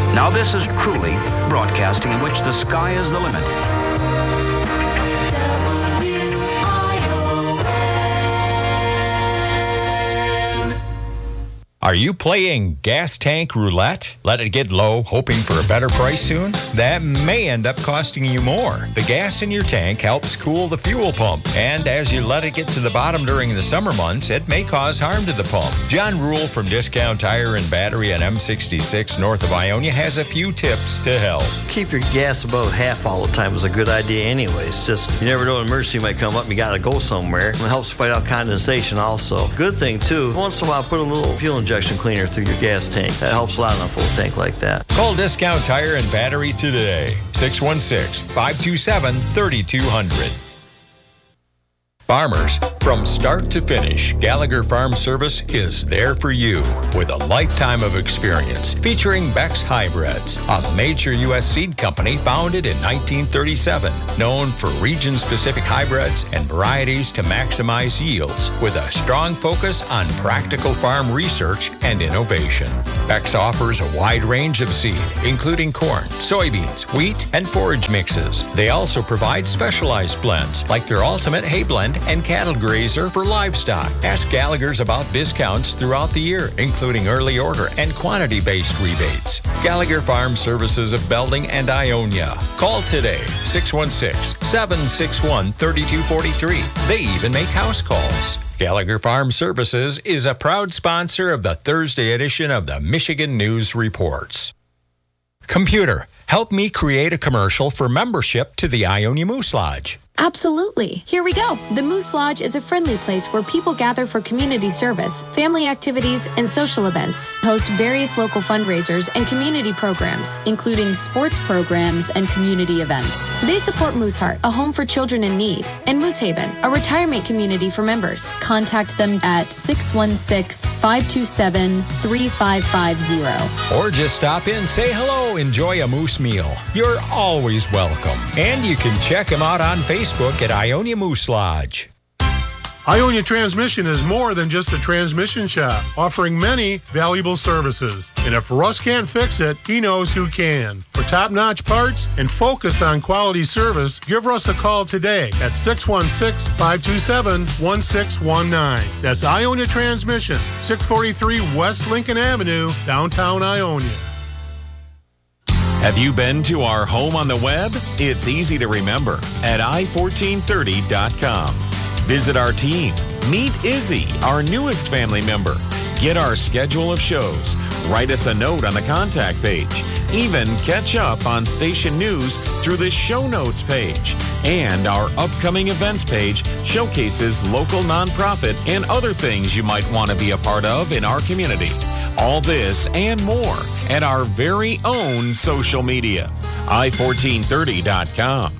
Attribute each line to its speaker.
Speaker 1: Now this is truly broadcasting in which the sky is the limit.
Speaker 2: Are you playing gas tank roulette? Let it get low, hoping for a better price soon? That may end up costing you more. The gas in your tank helps cool the fuel pump, and as you let it get to the bottom during the summer months, it may cause harm to the pump. John Rule from Discount Tire and Battery on M66 north of Ionia has a few tips to help.
Speaker 3: Keep your gas above half all the time is a good idea anyways. Just, you never know, an emergency might come up and you got to go somewhere. It helps fight out condensation also. Good thing too, once in a while put a little fuel injection cleaner through your gas tank. That helps a lot on a full tank like that.
Speaker 2: Call Discount Tire and Battery today. 616-527-3200. Farmers, from start to finish, Gallagher Farm Service is there for you with a lifetime of experience featuring Beck's Hybrids, a major U.S. seed company founded in 1937, known for region-specific hybrids and varieties to maximize yields with a strong focus on practical farm research and innovation. Beck's offers a wide range of seed, including corn, soybeans, wheat, and forage mixes. They also provide specialized blends like their Ultimate Hay Blend and Cattle Grazer for livestock. Ask Gallagher's about discounts throughout the year, including early order and quantity-based rebates. Gallagher Farm Services of Belding and Ionia. Call today, 616-761-3243. They even make house calls. Gallagher Farm Services is a proud sponsor of the Thursday edition of the Michigan News Reports. Computer, help me create a commercial for membership to the Ionia Moose Lodge.
Speaker 4: Absolutely. Here we go. The Moose Lodge is a friendly place where people gather for community service, family activities, and social events. Host various local fundraisers and community programs, including sports programs and community events. They support Mooseheart, a home for children in need, and Moose Haven, a retirement community for members. Contact them at 616-527-3550.
Speaker 2: Or just stop in, say hello, enjoy a moose meal. You're always welcome. And you can check them out on Facebook at Ionia Moose Lodge.
Speaker 5: Ionia Transmission is more than just a transmission shop, offering many valuable services. And if Russ can't fix it, he knows who can. For top-notch parts and focus on quality service, give Russ a call today at 616-527-1619. That's Ionia Transmission, 643 West Lincoln Avenue, downtown Ionia.
Speaker 6: Have you been to our home on the web? It's easy to remember at i1430.com. Visit our team. Meet Izzy, our newest family member. Get our schedule of shows. Write us a note on the contact page. Even catch up on station news through the show notes page. And our upcoming events page showcases local nonprofit and other things you might want to be a part of in our community. All this and more at our very own social media, i1430.com.